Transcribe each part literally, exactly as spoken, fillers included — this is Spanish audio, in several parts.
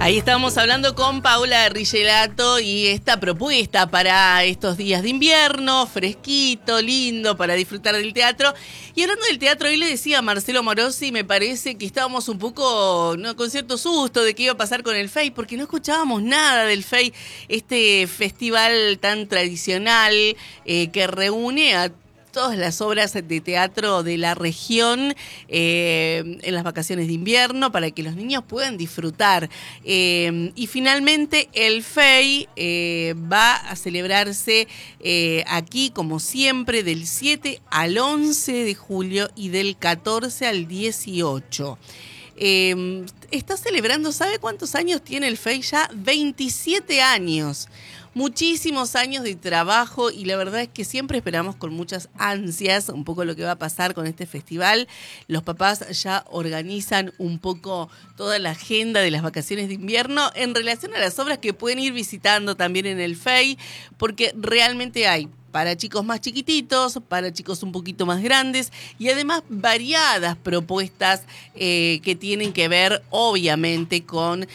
Ahí estábamos hablando con Paula Rigelato y esta propuesta para estos días de invierno, fresquito, lindo, para disfrutar del teatro. Y hablando del teatro, hoy le decía a Marcelo Morosi, me parece que estábamos un poco, ¿no?, con cierto susto de qué iba a pasar con el F E I, porque no escuchábamos nada del F E I, este festival tan tradicional eh, que reúne a todas las obras de teatro de la región eh, en las vacaciones de invierno para que los niños puedan disfrutar. Eh, y finalmente el F E I eh, va a celebrarse eh, aquí, como siempre, del siete al once de julio y del catorce al dieciocho. Eh, está celebrando, ¿sabe cuántos años tiene el F E I ya? veintisiete años. Muchísimos años de trabajo y la verdad es que siempre esperamos con muchas ansias un poco lo que va a pasar con este festival. Los papás ya organizan un poco toda la agenda de las vacaciones de invierno en relación a las obras que pueden ir visitando también en el F E I, porque realmente hay para chicos más chiquititos, para chicos un poquito más grandes y además variadas propuestas eh, que tienen que ver obviamente con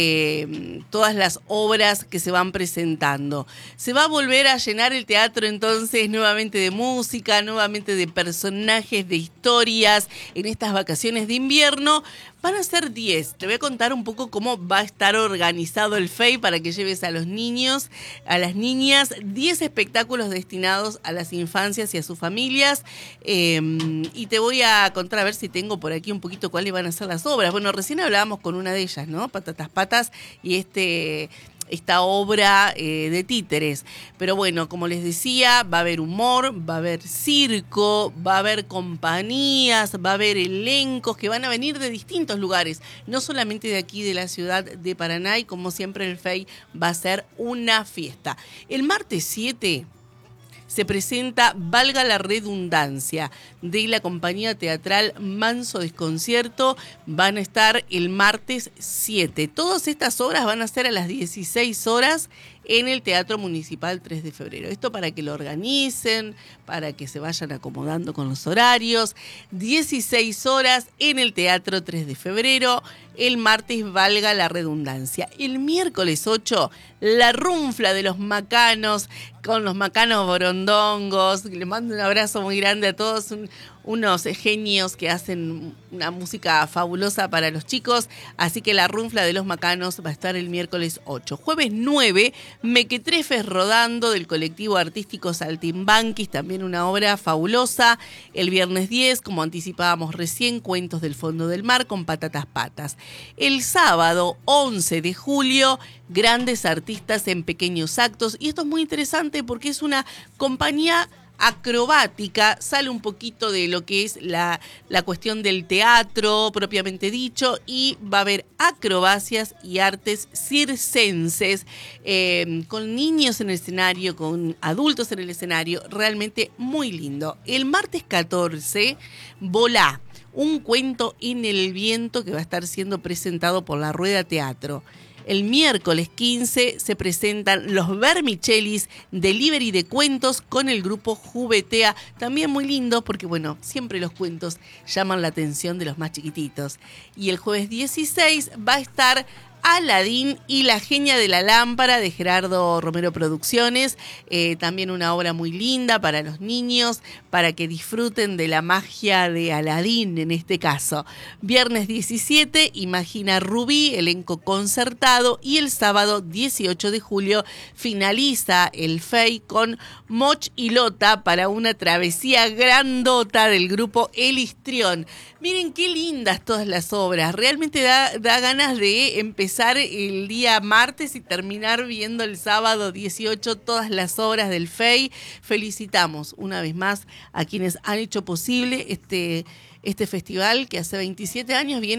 eh, todas las obras que se van presentando. Se va a volver a llenar el teatro entonces nuevamente de música, nuevamente de personajes, de historias en estas vacaciones de invierno. Van a ser diez. Te voy a contar un poco cómo va a estar organizado el F E I para que lleves a los niños, a las niñas, diez espectáculos destinados a las infancias y a sus familias. Eh, y te voy a contar a ver si tengo por aquí un poquito cuáles van a ser las obras. Bueno, recién hablábamos con una de ellas, ¿no? Patatas Patas y este... esta obra eh, de títeres. Pero bueno, como les decía, va a haber humor, va a haber circo, va a haber compañías, va a haber elencos que van a venir de distintos lugares, no solamente de aquí de la ciudad de Paraná, y como siempre el F E I va a ser una fiesta. El martes siete se presenta, valga la redundancia, de la compañía teatral Manso Desconcierto. Van a estar el martes siete. Todas estas obras van a ser a las dieciséis horas en el Teatro Municipal tres de febrero. Esto para que lo organicen, para que se vayan acomodando con los horarios. dieciséis horas en el Teatro tres de febrero. El martes, valga la redundancia. El miércoles ocho, la runfla de los macanos, con los macanos borondongos. Les mando un abrazo muy grande a todos, un, unos genios que hacen una música fabulosa para los chicos. Así que la runfla de los macanos va a estar el miércoles ocho. Jueves nueve, Mequetrefes Rodando, del colectivo artístico Saltimbanquis, también una obra fabulosa. El viernes diez, como anticipábamos recién, Cuentos del Fondo del Mar con Patatas Patas. El sábado once de julio, grandes artistas en pequeños actos. Y esto es muy interesante porque es una compañía acrobática, sale un poquito de lo que es la, la cuestión del teatro propiamente dicho, y va a haber acrobacias y artes circenses eh, con niños en el escenario, con adultos en el escenario, realmente muy lindo. El martes catorce, Volá, un cuento en el viento, que va a estar siendo presentado por la Rueda Teatro. El miércoles quince se presentan los Vermichelis, delivery de cuentos con el grupo Jubetea. También muy lindo porque, bueno, siempre los cuentos llaman la atención de los más chiquititos. Y el jueves dieciséis va a estar Aladín y la genia de la lámpara, de Gerardo Romero Producciones. Eh, también una obra muy linda para los niños, para que disfruten de la magia de Aladín en este caso. Viernes diecisiete, Imagina Rubí, elenco concertado. Y el sábado dieciocho de julio finaliza el F E I con Moch y Lota para una travesía grandota del grupo El Histrión. Miren qué lindas todas las obras. Realmente da, da ganas de empezar el día martes y terminar viendo el sábado dieciocho todas las obras del F E I. Felicitamos una vez más a quienes han hecho posible este, este festival que hace veintisiete años viene